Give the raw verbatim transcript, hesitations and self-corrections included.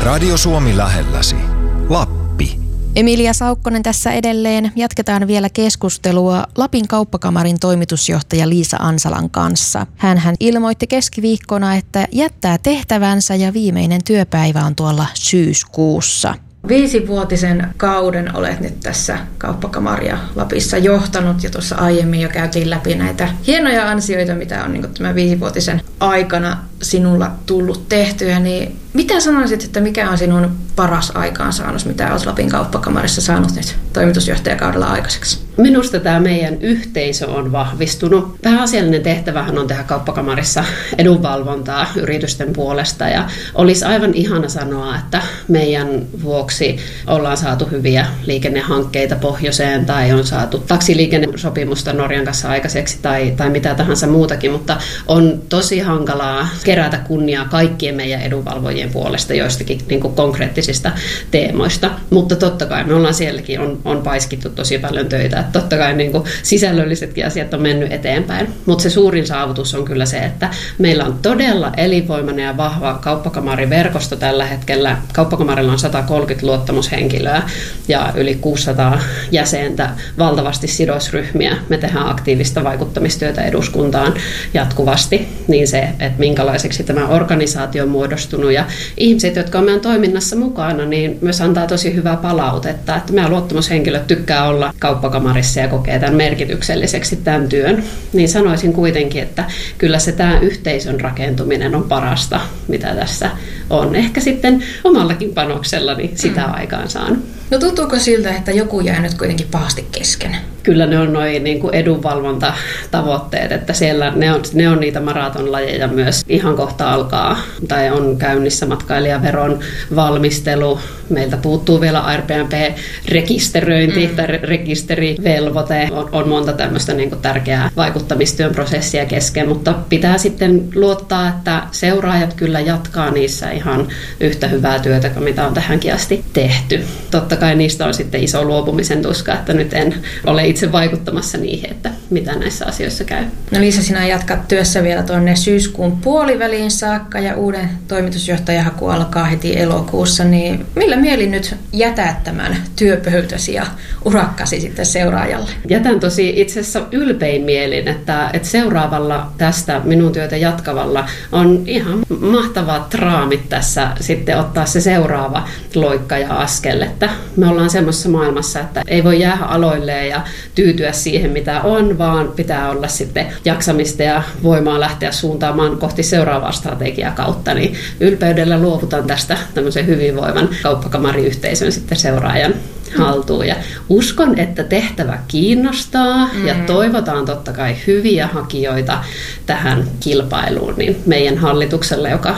Radio Suomi lähelläsi. Lappi. Emilia Saukkonen tässä edelleen. Jatketaan vielä keskustelua Lapin kauppakamarin toimitusjohtaja Liisa Ansalan kanssa. Hänhän ilmoitti keskiviikkona, että jättää tehtävänsä ja viimeinen työpäivä on tuolla syyskuussa. Viisivuotisen kauden olet nyt tässä kauppakamaria Lapissa johtanut ja tuossa aiemmin jo käytiin läpi näitä hienoja ansioita, mitä on niin kuin tämän viisivuotisen aikana sinulla tullut tehtyä. Niin mitä sanoisit, että mikä on sinun paras aikaansaannos, mitä olet Lapin kauppakamarissa saanut nyt toimitusjohtajakaudella aikaiseksi? Minusta tämä meidän yhteisö on vahvistunut. Pääasiallinen tehtävähän on tehdä kauppakamarissa edunvalvontaa yritysten puolesta ja olisi aivan ihana sanoa, että meidän vuoksi ollaan saatu hyviä liikennehankkeita pohjoiseen tai on saatu taksiliikennesopimusta Norjan kanssa aikaiseksi tai, tai mitä tahansa muutakin, mutta on tosi hankalaa kerätä kunniaa kaikkien meidän edunvalvojien puolesta joistakin niin kuin konkreettisista teemoista. Mutta totta kai me ollaan sielläkin, on, on paiskittu tosi paljon töitä, että totta kai niin kuin sisällöllisetkin asiat on mennyt eteenpäin. Mutta se suurin saavutus on kyllä se, että meillä on todella elinvoimainen ja vahva kauppakamariverkosto tällä hetkellä. Kauppakamarilla on sata kolmekymmentä luottamushenkilöä ja yli kuusisataa jäsentä, valtavasti sidosryhmiä. Me tehdään aktiivista vaikuttamistyötä eduskuntaan jatkuvasti, niin se, että minkälaiseksi tämä organisaatio on muodostunut ja ihmiset, jotka on meidän toiminnassa mukana, niin myös antaa tosi hyvää palautetta, että meidän luottamushenkilöt tykkää olla kauppakamarissa ja kokee tämän merkitykselliseksi tämän työn. Niin sanoisin kuitenkin, että kyllä se tämä yhteisön rakentuminen on parasta, mitä tässä on. Ehkä sitten omallakin panoksellani sitä mm. aikaan saan. No tuntuuko siltä, että joku jää nyt kuitenkin pahasti kesken? Kyllä ne on noin niin kuin edunvalvontatavoitteet, että siellä ne on, ne on niitä maratonlajeja myös. Ihan kohta alkaa tai on käynnissä matkailijaveron valmistelu. Meiltä puuttuu vielä R P M P-rekisteröinti mm. tai rekisterivelvoite. On, on monta tämmöistä niin kuin tärkeää vaikuttamistyön prosessia kesken, mutta pitää sitten luottaa, että seuraajat kyllä jatkaa niissä ihan yhtä hyvää työtä kuin mitä on tähänkin asti tehty. Totta kai niistä on sitten iso luopumisen tuska, että nyt en ole itse vaikuttamassa niihin, että mitä näissä asioissa käy. No Liisa, sinä jatkat työssä vielä tuonne syyskuun puoliväliin saakka ja uuden toimitusjohtajahaku alkaa heti elokuussa, niin millä mielin nyt jätät tämän työpöytäsi ja urakkasi sitten seuraajalle? Jätän tosi itse asiassa ylpein mielin, että, että seuraavalla tästä minun työtä jatkavalla on ihan mahtavat raamit tässä sitten ottaa se seuraava loikka ja askel, että me ollaan semmoisessa maailmassa, että ei voi jäädä aloilleen ja tyytyä siihen, mitä on, vaan pitää olla sitten jaksamista ja voimaa lähteä suuntaamaan kohti seuraavaa strategiaa kautta, niin ylpeydellä luovutan tästä tämmöisen hyvinvoivan kauppakamariyhteisön sitten seuraajan haltuun. Ja uskon, että tehtävä kiinnostaa mm. ja toivotaan totta kai hyviä hakijoita tähän kilpailuun niin meidän hallitukselle, joka